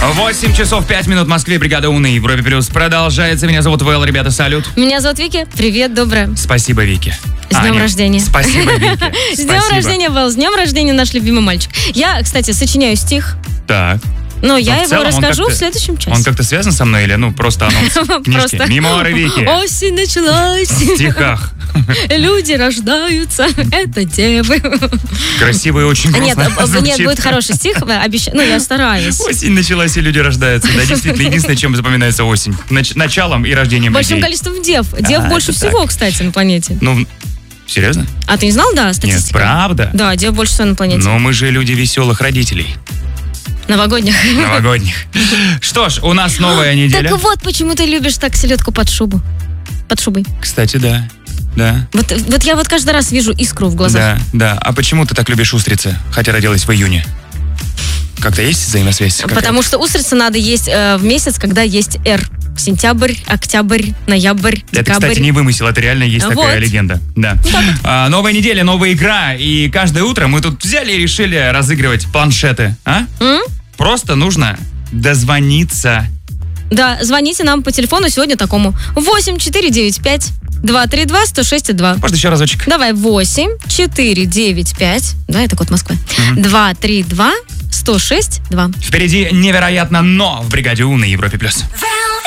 8 часов 5 минут в Москве. Бригада У на Европе Плюс продолжается. Меня зовут Вэл. Ребята, салют. Меня зовут Вики. Привет, доброе. Спасибо, Вики. С днем рождения. Спасибо, Вики. С днем рождения, Вэл. С днем рождения, наш любимый мальчик. Я, кстати, сочиняю стих. Так. Но я его расскажу в следующем часе. Он как-то связан со мной или, просто анонс книжки? Мемуары Вики. Осень началась. В стихах. Люди рождаются, это девы. Красиво и очень грустно звучит. Нет, будет хороший стих, обещаю. Я стараюсь. Осень началась, и люди рождаются. Да, действительно, единственное, чем запоминается осень. Началом и рождением людей. Большим количеством дев. Дев больше всего, кстати, на планете. Серьезно? А ты не знал, да, статистика? Нет, правда? Да, дев больше всего на планете. Но мы же люди веселых родителей. Новогодних. Что ж, у нас новая неделя. Так вот, почему ты любишь так селедку под шубу. Под шубой. Кстати, да. Вот я каждый раз вижу искру в глазах. Да. А почему ты так любишь устрицы, хотя родилась в июне? Как-то есть взаимосвязь? Потому что устрицы надо есть в месяц, когда есть R. Сентябрь, октябрь, ноябрь, декабрь. Это, кстати, не вымысел, это реально есть такая легенда. Да. Новая неделя, новая игра. И каждое утро мы тут взяли и решили разыгрывать планшеты. Просто нужно дозвониться. Да, звоните нам по телефону сегодня такому. 8495 232 106 2. Может, еще разочек? Давай, 8495. Да, это код Москвы. 232 106 2. Впереди невероятно, но в бригаде У на Европе Плюс.